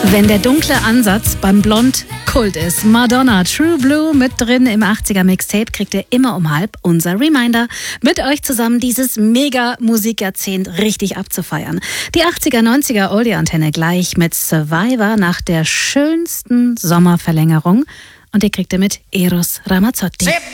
Wenn der dunkle Ansatz beim Blond Kult ist. Madonna, True Blue mit drin im 80er Mixtape, kriegt ihr immer um halb unser Reminder, mit euch zusammen dieses Mega-Musikjahrzehnt richtig abzufeiern. Die 80er, 90er Oldie-Antenne gleich mit Survivor nach der schönsten Sommerverlängerung. Und die kriegt ihr mit Eros Ramazzotti.